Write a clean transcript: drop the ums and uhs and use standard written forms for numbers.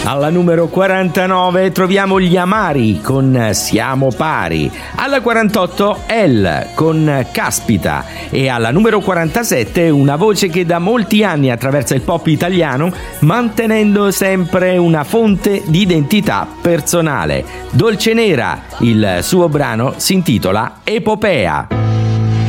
Alla numero 49 troviamo gli Amari con Siamo pari, alla 48 El con Caspita e alla numero 47 una voce che da molti anni attraversa il pop italiano mantenendo sempre una fonte di identità personale. Dolcenera, il suo brano si intitola Epopea.